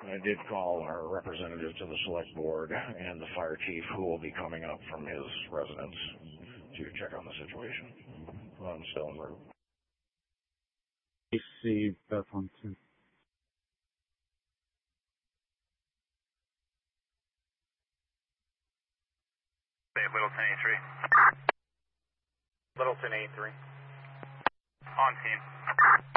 I did call our representative to the select board and the fire chief, who will be coming up from his residence to check on the situation. I'm still en route. AC Bethlehem. Littleton A3. Littleton A3. On scene.